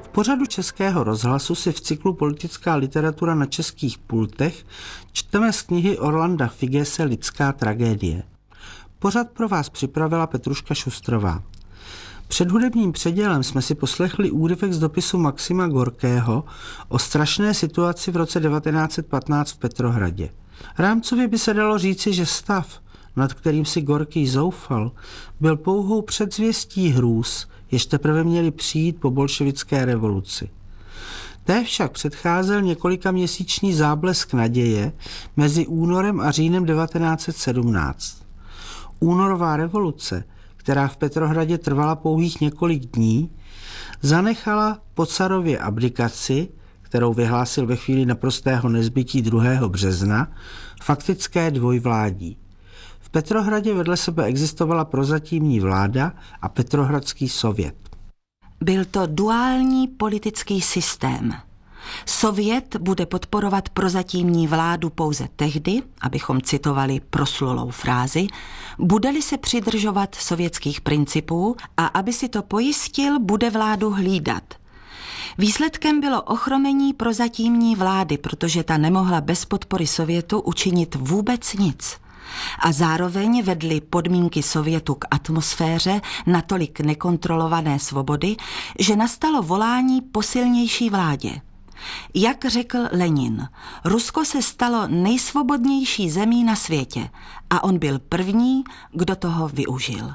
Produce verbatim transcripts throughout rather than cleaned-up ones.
V pořadu Českého rozhlasu si v cyklu Politická literatura na českých pultech čteme z knihy Orlanda Figese Lidská tragédie. Pořad pro vás připravila Petruška Šustrová. Před hudebním předělem jsme si poslechli úryvek z dopisu Maxima Gorkého o strašné situaci v roce devatenáct set patnáct v Petrohradě. Rámcově by se dalo říci, že stav, nad kterým si Gorký zoufal, byl pouhou předzvěstí hrůz, jež teprve měli přijít po bolševické revoluci. Té však předcházel několika měsíční záblesk naděje mezi únorem a říjnem devatenáct set sedmnáct. Únorová revoluce, která v Petrohradě trvala pouhých několik dní, zanechala po carově abdikaci, kterou vyhlásil ve chvíli naprostého nezbytí druhého března, faktické dvojvládí. V Petrohradě vedle sebe existovala prozatímní vláda a Petrohradský sovět. Byl to duální politický systém. Sovět bude podporovat prozatímní vládu pouze tehdy, abychom citovali proslulou frázi, bude-li se přidržovat sovětských principů a aby si to pojistil, bude vládu hlídat. Výsledkem bylo ochromení prozatímní vlády, protože ta nemohla bez podpory Sovětu učinit vůbec nic. A zároveň vedly podmínky Sovětu k atmosféře natolik nekontrolované svobody, že nastalo volání po silnější vládě. Jak řekl Lenin, Rusko se stalo nejsvobodnější zemí na světě a on byl první, kdo toho využil.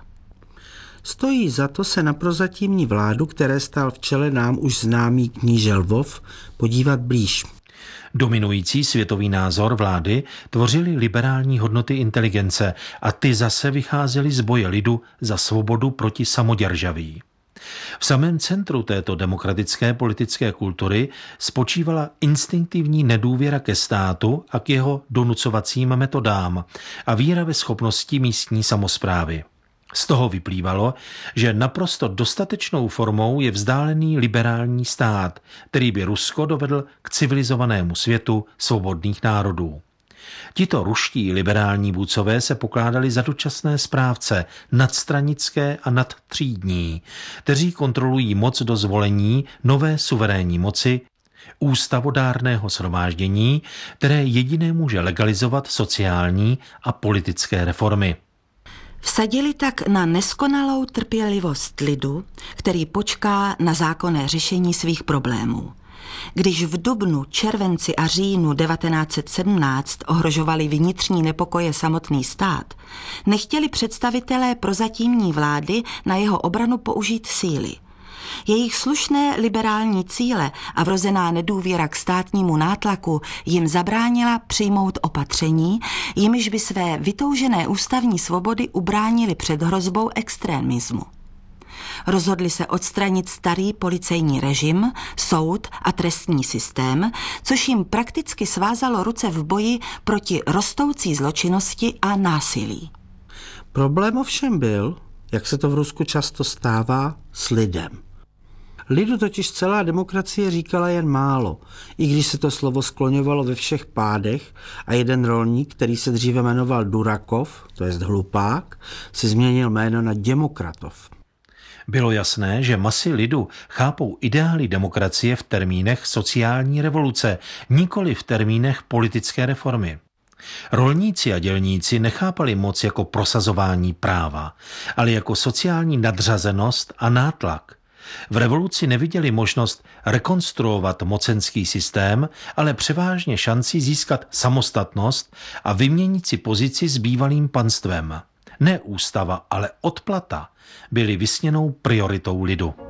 Stojí za to se na prozatímní vládu, které stál v čele nám už známý kníže Lvov, podívat blíž. Dominující světový názor vlády tvořily liberální hodnoty inteligence a ty zase vycházely z boje lidu za svobodu proti samoděržaví. V samém centru této demokratické politické kultury spočívala instinktivní nedůvěra ke státu a k jeho donucovacím metodám a víra ve schopnosti místní samosprávy. Z toho vyplývalo, že naprosto dostatečnou formou je vzdálený liberální stát, který by Rusko dovedl k civilizovanému světu svobodných národů. Tito ruští liberální vůdcové se pokládali za dočasné správce, nadstranické a nadtřídní, kteří kontrolují moc do zvolení nové suverénní moci, ústavodárného shromáždění, které jediné může legalizovat sociální a politické reformy. Vsadili tak na neskonalou trpělivost lidu, který počká na zákonné řešení svých problémů. Když v dubnu, červenci a říjnu devatenáct set sedmnáct ohrožovali vnitřní nepokoje samotný stát, nechtěli představitelé prozatímní vlády na jeho obranu použít síly. Jejich slušné liberální cíle a vrozená nedůvěra k státnímu nátlaku jim zabránila přijmout opatření, jimiž by své vytoužené ústavní svobody ubránili před hrozbou extrémismu. Rozhodli se odstranit starý policejní režim, soud a trestní systém, což jim prakticky svázalo ruce v boji proti rostoucí zločinnosti a násilí. Problém ovšem byl, jak se to v Rusku často stává, s lidem. Lidu totiž celá demokracie říkala jen málo, i když se to slovo skloňovalo ve všech pádech a jeden rolník, který se dříve jmenoval Durakov, to jest hlupák, si změnil jméno na Demokratov. Bylo jasné, že masy lidu chápou ideály demokracie v termínech sociální revoluce, nikoli v termínech politické reformy. Rolníci a dělníci nechápali moc jako prosazování práva, ale jako sociální nadřazenost a nátlak. V revoluci neviděli možnost rekonstruovat mocenský systém, ale převážně šanci získat samostatnost a vyměnit si pozici s bývalým panstvem. Ne ústava, ale odplata byly vysněnou prioritou lidu.